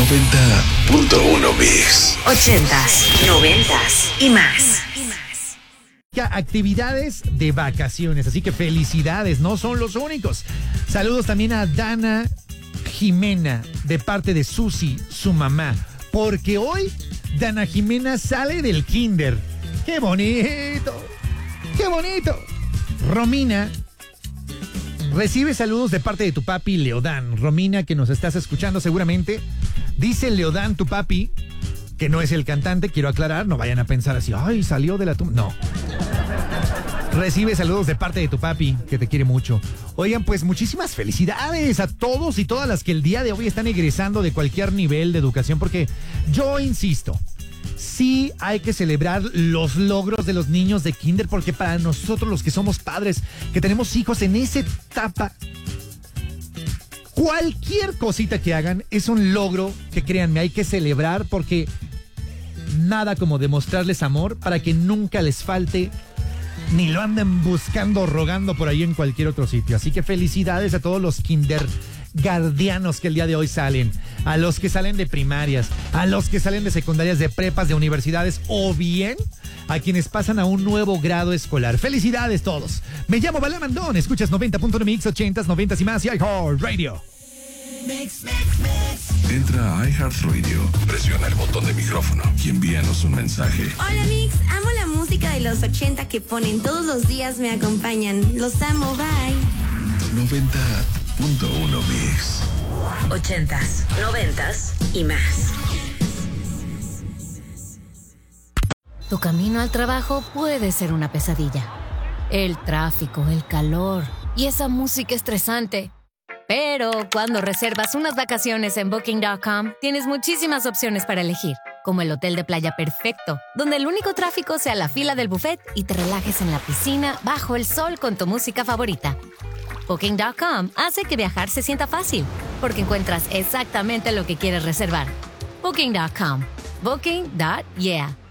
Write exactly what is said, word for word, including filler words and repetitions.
noventa punto uno Mix. Ochentas, noventas y más. Actividades de vacaciones, así que felicidades, no son los únicos. Saludos también a Dana Jimena de parte de Susi, su mamá, porque hoy Dana Jimena sale del kinder. ¡Qué bonito! ¡Qué bonito! Romina recibe saludos de parte de tu papi Leodán. Romina, que nos estás escuchando seguramente, dice Leodán, tu papi, que no es el cantante, quiero aclarar, no vayan a pensar así, ay, salió de la tumba. No. Recibe saludos de parte de tu papi, que te quiere mucho. Oigan, pues muchísimas felicidades a todos y todas las que el día de hoy están egresando de cualquier nivel de educación, porque yo insisto, sí hay que celebrar los logros de los niños de kinder, porque para nosotros los que somos padres, que tenemos hijos en esa etapa, cualquier cosita que hagan es un logro que, créanme, hay que celebrar, porque nada como demostrarles amor para que nunca les falte ni lo anden buscando o rogando por ahí en cualquier otro sitio. Así que felicidades a todos los kindergardianos que el día de hoy salen, a los que salen de primarias, a los que salen de secundarias, de prepas, de universidades, o bien a quienes pasan a un nuevo grado escolar. Felicidades todos. Me llamo Balá Mandón, escuchas noventa punto uno Mix, ochentas, noventas y más, y iHeartRadio. Mix, mix, mix. Entra a iHeartRadio, presiona el botón de micrófono y envíanos un mensaje. Hola Mix, amo la música de los ochenta que ponen todos los días, me acompañan. Los amo, bye. noventa punto uno Mix. Ochentas, noventas y más. Tu camino al trabajo puede ser una pesadilla. El tráfico, el calor y esa música estresante. Pero cuando reservas unas vacaciones en Booking punto com, tienes muchísimas opciones para elegir, como el hotel de playa perfecto, donde el único tráfico sea la fila del buffet y te relajes en la piscina bajo el sol con tu música favorita. Booking punto com hace que viajar se sienta fácil, porque encuentras exactamente lo que quieres reservar. Booking punto com. Booking. Yeah.